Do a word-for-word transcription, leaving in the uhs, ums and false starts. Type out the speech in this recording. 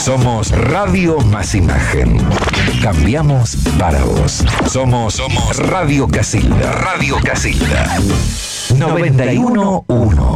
Somos Radio Más Imagen. Cambiamos para vos. Somos, somos Radio Casilda. Radio Casilda. noventa y uno punto uno.